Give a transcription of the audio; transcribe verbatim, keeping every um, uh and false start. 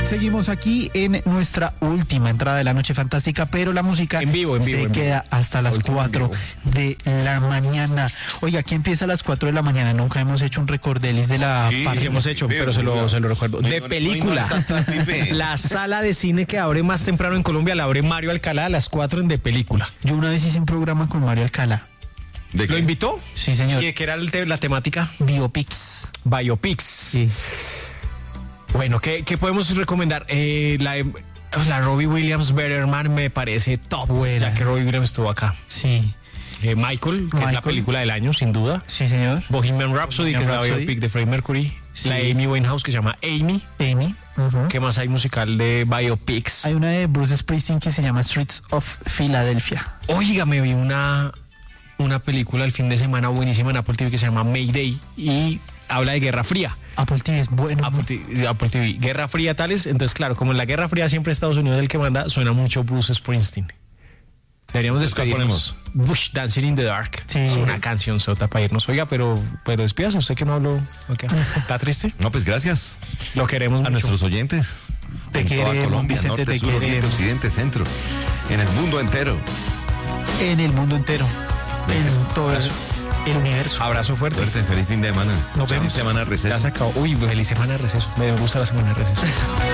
Seguimos aquí en nuestra última entrada de la noche fantástica, pero la música en vivo, en vivo, se en queda vivo. hasta las cuatro de la mañana. Oiga, aquí empieza a las cuatro de la mañana. Nunca hemos hecho un recordelis de la Sí, parte. sí hemos hecho, Vive, pero se lo, vive. se lo recuerdo. No, De no, película. no, no, no, vive. La sala de cine que abre más temprano en Colombia la abre Mario Alcalá a las cuatro en De Película. Yo una vez hice un programa con Mario Alcalá. ¿De ¿Lo qué? invitó? Sí, señor. ¿Y de qué era el te- la temática? Biopics. Biopics. Sí. Bueno, ¿qué, qué podemos recomendar? Eh, la, la Robbie Williams Better Man me parece top, Buena. ya que Robbie Williams estuvo acá. Sí. Eh, Michael, que es la Michael. película del año, sin duda. Sí, señor. Bohemian Rhapsody, Bohemian que es la Rhapsody. biopic de Freddie Mercury. Sí. La Amy Winehouse, que se llama Amy. Amy. Ujú. ¿Qué más hay musical de biopics? Hay una de Bruce Springsteen que se llama Streets of Philadelphia. Oiga, me vi una, una película el fin de semana buenísima en Apple T V que se llama Mayday y habla de Guerra Fría. Apple T V es bueno. Apple T V, Apple T V, Guerra Fría tales. Entonces, claro, como en la Guerra Fría siempre Estados Unidos es el que manda, suena mucho Bruce Springsteen. Deberíamos Entonces, ¿cuál despedirnos. Bush, Dancing in the Dark. Sí. Es una canción sota para irnos. Oiga, pero, pero despídase, usted que no habló. Ok. ¿Está triste? No, pues gracias Lo queremos a mucho. nuestros oyentes. Te en toda queremos, Colombia, Vicente, norte, te sur, oriente, queremos. occidente, centro. En el mundo entero. En el mundo entero. En todo el, Abrazo. el universo. Abrazo fuerte. Suerte, feliz fin de semana. Nos Feliz vemos. semana de receso. Ya se acabó. Uy, feliz semana de receso. Me gusta la semana de receso.